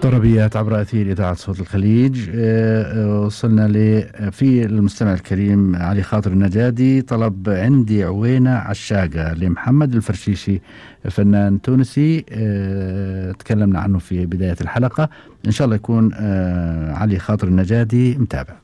طربيات عبر أثير إذاعة صوت الخليج. وصلنا في المستمع الكريم علي خاطر النجادي طلب عندي عوينة عشاقة لمحمد الفرشيشي، فنان تونسي تكلمنا عنه في بداية الحلقة. إن شاء الله يكون علي خاطر النجادي متابع.